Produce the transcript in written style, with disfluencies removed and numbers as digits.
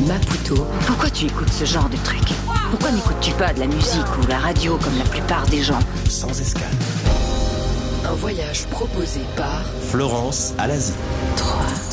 Maputo. Pourquoi tu écoutes ce genre de truc? Pourquoi n'écoutes-tu pas de la musique ou la radio comme la plupart des gens? Sans escale. Un voyage proposé par Florence à l'Asie. 3